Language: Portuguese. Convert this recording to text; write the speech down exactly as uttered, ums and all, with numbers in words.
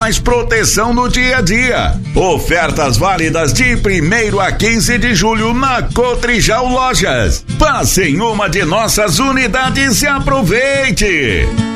mais proteção no dia a dia. Ofertas válidas de primeiro a quinze de julho na Cotrijal Lojas. Passe em uma de nossas unidades e aproveite!